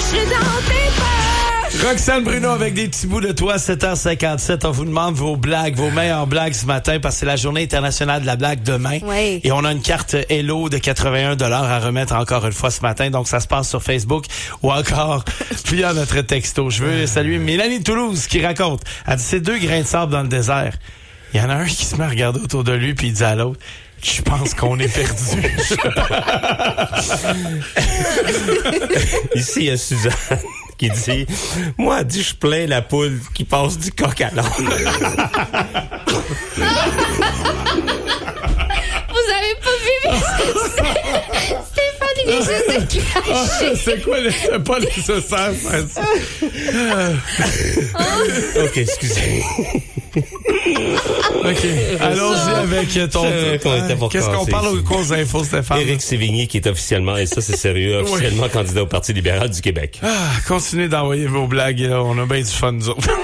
suis dans tes poches. Roxane Bruno avec des petits bouts de toi, 7h57. On vous demande vos blagues, vos meilleures blagues ce matin parce que c'est la journée internationale de la blague demain. Oui. Et on a une carte Hello de 81 $ à remettre encore une fois ce matin. Donc, ça se passe sur Facebook ou encore via notre texto. Je veux saluer Mélanie de Toulouse qui raconte. Elle dit, c'est 2 grains de sable dans le désert. Il y en a un qui se met à regarder autour de lui puis il dit à l'autre, je pense qu'on est perdu. Ici, il y a Suzanne qui dit, moi, dis je plains la poule qui passe du coq à l'âne. Vous avez pas vu Stéphane, il est juste caché. C'est quoi c'est pas nécessaire, ça? OK, excusez. OK. Allons-y avec ton... Qu'est-ce qu'on parle aux causes infos, Stéphane? Éric Sévigny qui est officiellement, et ça c'est sérieux, officiellement candidat au Parti libéral du Québec. Continuez d'envoyer vos blagues. Là. On a bien du fun, nous autres.